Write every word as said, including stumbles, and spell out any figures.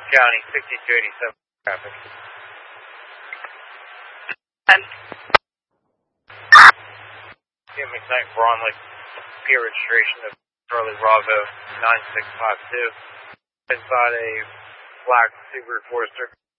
County, sixty-two eighty-seven traffic. And Jim McKnight, Braunley, P registration of Charlie Bravo nine six five two. Inside a black Subaru Forester.